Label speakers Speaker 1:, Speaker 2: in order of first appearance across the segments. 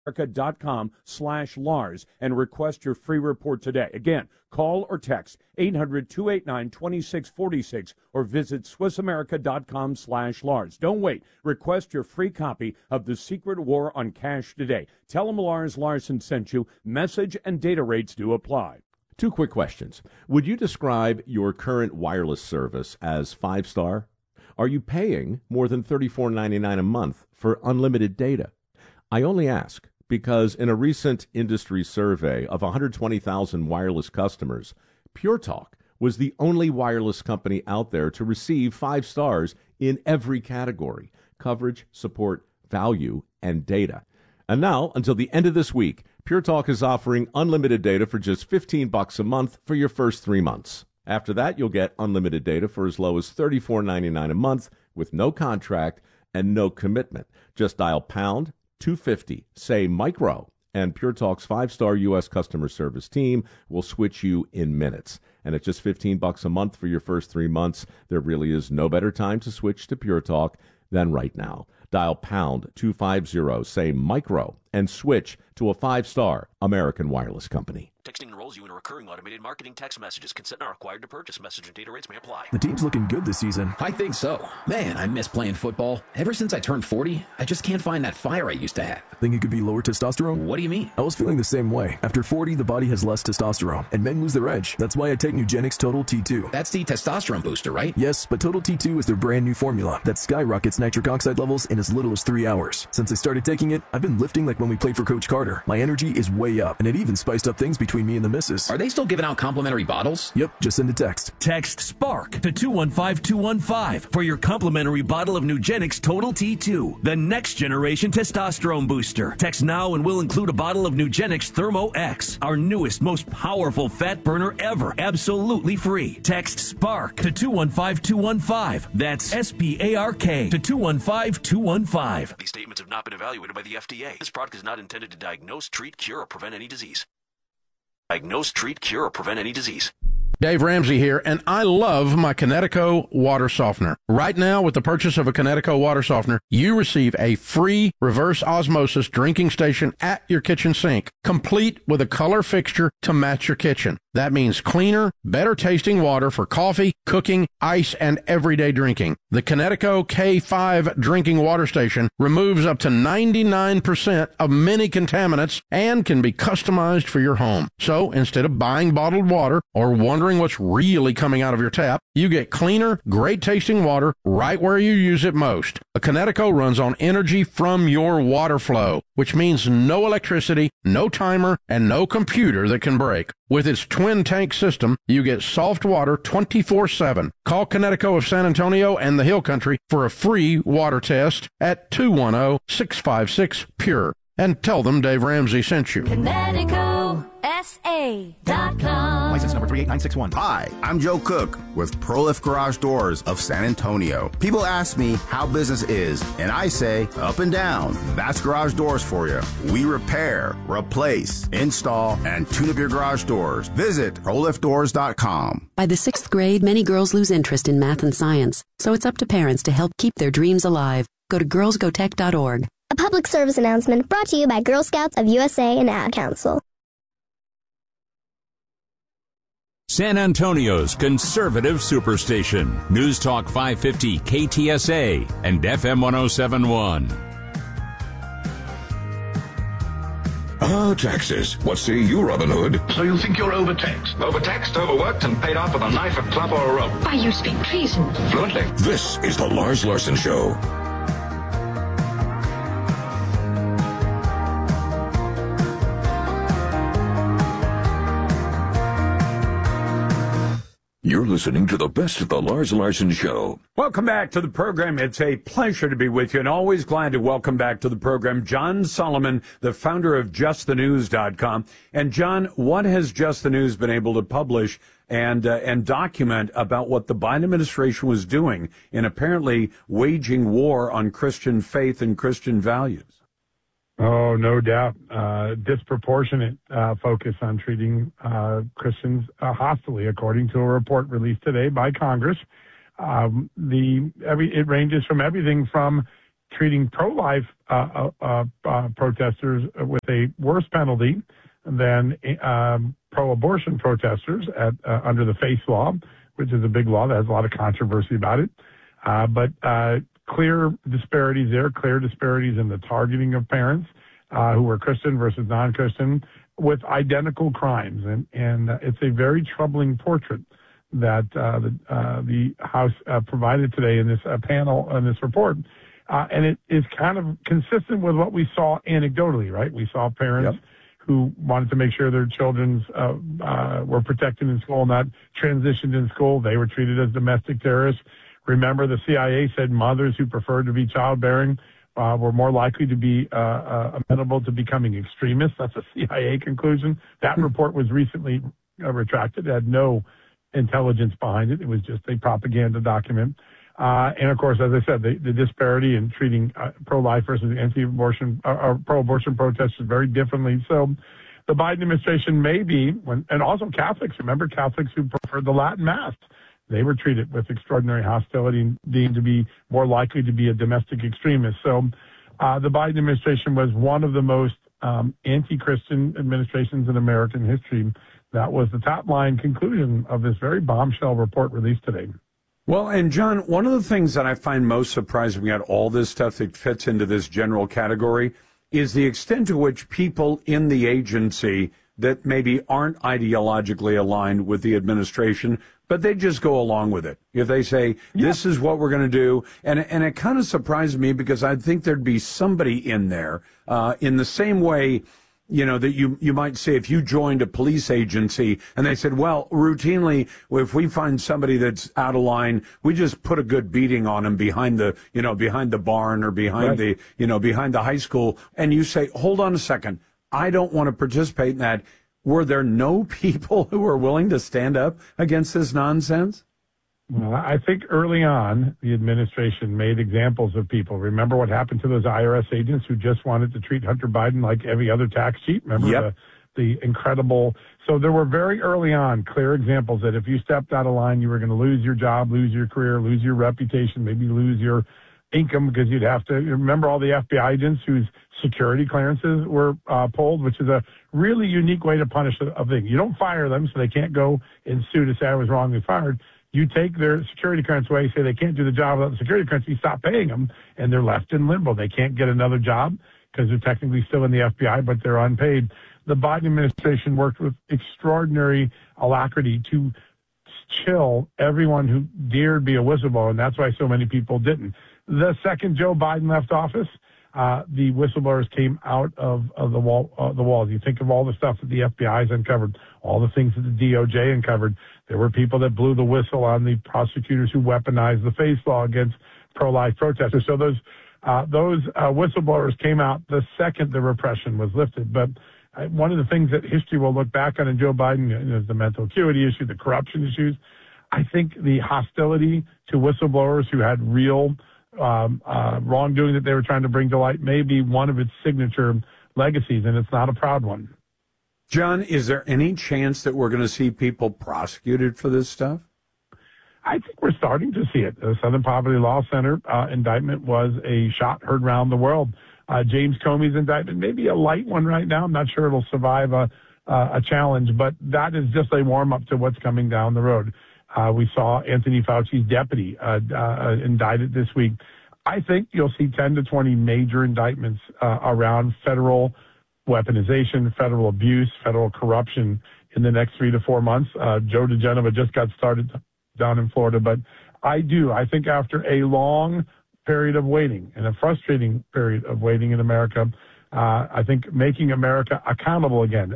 Speaker 1: America.com/Lars and request your free report today. Again, call or text 800-289-2646 or visit SwissAmerica.com/Lars. Don't wait. Request your free copy of The Secret War on Cash today. Tell them Lars Larson sent you. Message and data rates do apply.
Speaker 2: Two quick questions. Would you describe your current wireless service as 5-star? Are you paying more than $34.99 a month for unlimited data? I only ask because in a recent industry survey of 120,000 wireless customers, Pure Talk was the only wireless company out there to receive 5 stars in every category: coverage, support, value, and data. And now, until the end of this week, Pure Talk is offering unlimited data for just $15 a month for your first 3 months. After that, you'll get unlimited data for as low as $34.99 a month with no contract and no commitment. Just dial pound 250, say micro, and Pure Talk's 5-star U.S. customer service team will switch you in minutes. And at just $15 a month for your first 3 months, there really is no better time to switch to Pure Talk than right now. Dial pound 250, say micro, and switch to a 5-star American wireless company.
Speaker 3: Texting enrolls you in a recurring automated marketing text messages. Consent not required to purchase. Message and data rates may apply.
Speaker 4: The team's looking good this season.
Speaker 5: I think so. Man, I miss playing football. Ever since I turned 40, I just can't find that fire I used to have.
Speaker 4: Think it could be lower testosterone?
Speaker 5: What do you mean?
Speaker 4: I was feeling the same way. After 40, the body has less testosterone, and men lose their edge. That's why I take Nugenix Total T2.
Speaker 5: That's the testosterone booster, right?
Speaker 4: Yes, but Total T2 is their brand new formula that skyrockets nitric oxide levels in as little as 3 hours. Since I started taking it, I've been lifting like when we played for Coach Carter. My energy is way up, and it even spiced up things between me and the missus.
Speaker 5: Are they still giving out complimentary bottles?
Speaker 4: Yep, just send a text.
Speaker 6: Text SPARK to 215215 for your complimentary bottle of Nugenix Total T2, the next generation testosterone booster. Text now and we'll include a bottle of Nugenix Thermo X, our newest, most powerful fat burner ever, absolutely free. Text SPARK to 215215. That's SPARK to 215215.
Speaker 3: These statements have not been evaluated by the FDA. This product is not intended to diagnose, treat, cure, or prevent any disease. Diagnose, treat, cure, or prevent any disease.
Speaker 7: Dave Ramsey here, and I love my Kinetico water softener. Right now, with the purchase of a Kinetico water softener, you receive a free reverse osmosis drinking station at your kitchen sink, complete with a color fixture to match your kitchen. That means cleaner, better tasting water for coffee, cooking, ice, and everyday drinking. The Kinetico K5 drinking water station removes up to 99% of many contaminants and can be customized for your home. So instead of buying bottled water or wondering what's really coming out of your tap, you get cleaner, great tasting water right where you use it most. A Kinetico runs on energy from your water flow, which means no electricity, no timer, and no computer that can break. With its twin tank system, you get soft water 24/7. Call Kinetico of San Antonio and the Hill Country for a free water test at 210-656-PURE. And tell them Dave Ramsey sent you.
Speaker 8: KineticoSA.com.
Speaker 9: License number 38961.
Speaker 10: Hi, I'm Joe Cook with ProLift Garage Doors of San Antonio. People ask me how business is, and I say up and down. That's garage doors for you. We repair, replace, install, and tune up your garage doors. Visit ProLiftDoors.com.
Speaker 11: By the 6th grade, many girls lose interest in math and science, so it's up to parents to help keep their dreams alive. Go to girlsgotech.org.
Speaker 8: A public service announcement brought to you by Girl Scouts of USA and Ad Council.
Speaker 12: San Antonio's conservative superstation. News Talk 550 KTSA and FM 1071.
Speaker 13: Taxes. What say you, Robin Hood?
Speaker 14: So you think you're overtaxed?
Speaker 15: Overtaxed, overworked, and paid off with a knife, a club, or a rope.
Speaker 16: Why, you speak treason.
Speaker 15: Fluently.
Speaker 13: This is the Lars Larson Show. You're listening to the best of the Lars Larson Show.
Speaker 1: Welcome back to the program. It's a pleasure to be with you, and always glad to welcome back to the program John Solomon, the founder of JustTheNews.com. And John, what has Just the News been able to publish and document about what the Biden administration was doing in apparently waging war on Christian faith and Christian values?
Speaker 17: Oh, no doubt. Disproportionate focus on treating Christians hostilely, according to a report released today by Congress. It ranges from everything from treating pro-life protesters with a worse penalty than pro-abortion protesters under the FACE law, which is a big law that has a lot of controversy about it. But clear disparities there, clear disparities in the targeting of parents who are Christian versus non-Christian with identical crimes. And it's a very troubling portrait that the House provided today in this panel, in this report. And it is kind of consistent with what we saw anecdotally, right? We saw parents who wanted to make sure their children were protected in school, not transitioned in school. They were treated as domestic terrorists. Remember, the CIA said mothers who preferred to be childbearing were more likely to be amenable to becoming extremists. That's a CIA conclusion. That report was recently retracted. It had no intelligence behind it. It was just a propaganda document. And of course, as I said, the disparity in treating pro-life versus anti-abortion or pro-abortion protesters very differently. So the Biden administration may be, and also Catholics, remember Catholics who preferred the Latin Mass, they were treated with extraordinary hostility and deemed to be more likely to be a domestic extremist. So the Biden administration was one of the most anti-Christian administrations in American history. That was the top line conclusion of this very bombshell report released today.
Speaker 1: Well, and John, one of the things that I find most surprising about all this stuff that fits into this general category is the extent to which people in the agency that maybe aren't ideologically aligned with the administration, but they just go along with it. If they say, this is what we're going to do, and it kind of surprised me because I think there'd be somebody in there in the same way, you know, that you might say if you joined a police agency and they said, well, routinely, if we find somebody that's out of line, we just put a good beating on them behind the barn or behind behind the high school. And you say, hold on a second, I don't want to participate in that. Were there no people who were willing to stand up against this nonsense?
Speaker 17: Well, I think early on, the administration made examples of people. Remember what happened to those IRS agents who just wanted to treat Hunter Biden like every other tax cheat? Remember the incredible. So there were very early on clear examples that if you stepped out of line, you were going to lose your job, lose your career, lose your reputation, maybe lose your income because you'd have to remember all the FBI agents whose security clearances were pulled, which is a really unique way to punish a thing. You don't fire them so they can't go and sue to say I was wrongly fired. You take their security clearance away, say they can't do the job without the security clearance, you stop paying them, and they're left in limbo. They can't get another job because they're technically still in the FBI, but they're unpaid. The Biden administration worked with extraordinary alacrity to chill everyone who dared be a whistleblower, and that's why so many people didn't. The second Joe Biden left office, the whistleblowers came out of the walls. You think of all the stuff that the FBI has uncovered, all the things that the DOJ uncovered. There were people that blew the whistle on the prosecutors who weaponized the FACE law against pro-life protesters. So those whistleblowers came out the second the repression was lifted. But one of the things that history will look back on in Joe Biden is the mental acuity issue, the corruption issues. I think the hostility to whistleblowers who had real wrongdoing that they were trying to bring to light may be one of its signature legacies, and it's not a proud one.
Speaker 1: John, is there any chance that we're going to see people prosecuted for this stuff?
Speaker 17: I think we're starting to see it. The Southern Poverty Law Center indictment was a shot heard around the world. James Comey's indictment may be a light one right now. I'm not sure it'll survive a challenge, but that is just a warm-up to what's coming down the road. We saw Anthony Fauci's deputy indicted this week. I think you'll see 10 to 20 major indictments around federal weaponization, federal abuse, federal corruption in the next 3 to 4 months. Joe DeGenova just got started down in Florida, but I think after a long period of waiting and a frustrating period of waiting in America, I think making America accountable again,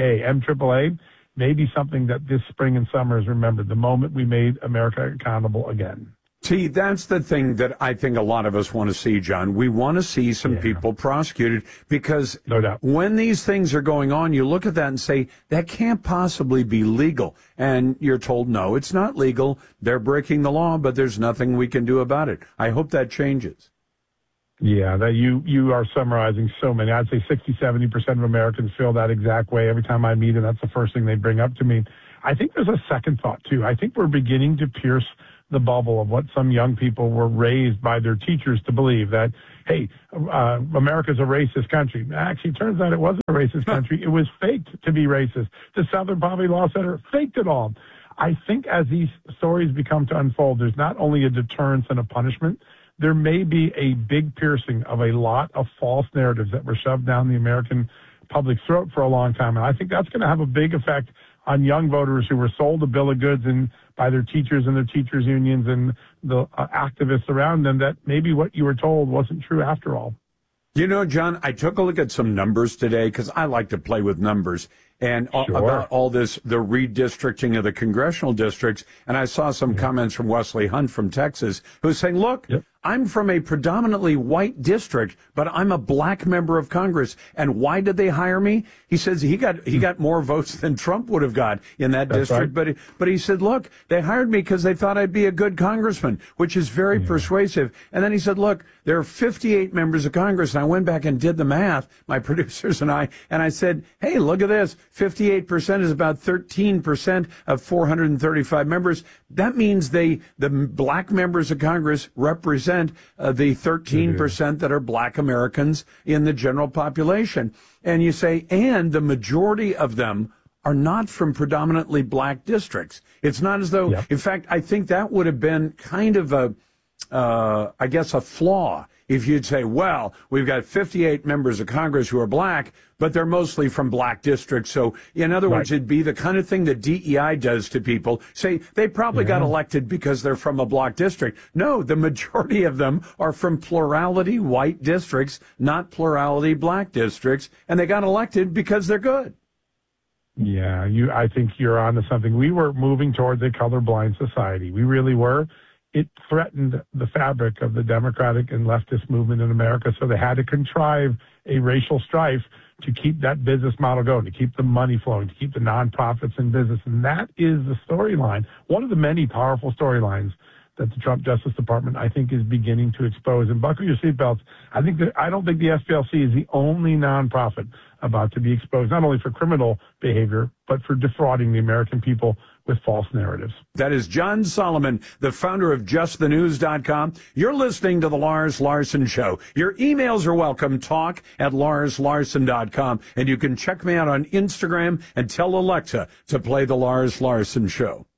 Speaker 17: MAA, may be something that this spring and summer is remembered, the moment we made America accountable again.
Speaker 1: See, that's the thing that I think a lot of us want to see, John. We want to see some people prosecuted because when these things are going on, you look at that and say, that can't possibly be legal. And you're told, no, it's not legal. They're breaking the law, but there's nothing we can do about it. I hope that changes.
Speaker 17: Yeah, that you are summarizing so many. I'd say 60, 70% of Americans feel that exact way. Every time I meet them, that's the first thing they bring up to me. I think there's a second thought, too. I think we're beginning to pierce the bubble of what some young people were raised by their teachers to believe, that, hey, America's a racist country. Actually, it turns out it wasn't a racist country. It was faked to be racist. The Southern Poverty Law Center faked it all. I think as these stories become to unfold, there's not only a deterrence and a punishment, there may be a big piercing of a lot of false narratives that were shoved down the American public's throat for a long time. And I think that's going to have a big effect on young voters who were sold a bill of goods and by their teachers and their teachers' unions and the activists around them, that maybe what you were told wasn't true after all.
Speaker 1: You know, John, I took a look at some numbers today because I like to play with numbers and about all this, the redistricting of the congressional districts. And I saw some comments from Wesley Hunt from Texas who's saying, look, I'm from a predominantly white district, but I'm a black member of Congress. And why did they hire me? He says he got more votes than Trump would have got in that district. Right. But he said, look, they hired me because they thought I'd be a good congressman, which is very persuasive. And then he said, look, there are 58 members of Congress. And I went back and did the math, my producers and I said, hey, look at this. 58% is about 13% of 435 members. That means the black members of Congress represent the 13% that are black Americans in the general population. And you say, and the majority of them are not from predominantly black districts. It's not as though, in fact, I think that would have been kind of a flaw if you'd say, well, we've got 58 members of Congress who are black, but they're mostly from black districts. So, in other words, it'd be the kind of thing that DEI does to people. Say, they probably got elected because they're from a black district. No, the majority of them are from plurality white districts, not plurality black districts, and they got elected because they're good.
Speaker 17: Yeah, I think you're on to something. We were moving towards a colorblind society. We really were. It threatened the fabric of the democratic and leftist movement in America, so they had to contrive a racial strife to keep that business model going, to keep the money flowing, to keep the nonprofits in business. And that is the storyline, one of the many powerful storylines that the Trump Justice Department, I think, is beginning to expose. And buckle your seatbelts. I don't think the SPLC is the only nonprofit about to be exposed, not only for criminal behavior, but for defrauding the American people with false narratives.
Speaker 1: That is John Solomon, the founder of JustTheNews.com. You're listening to The Lars Larson Show. Your emails are welcome, talk@LarsLarson.com. And you can check me out on Instagram and tell Alexa to play The Lars Larson Show.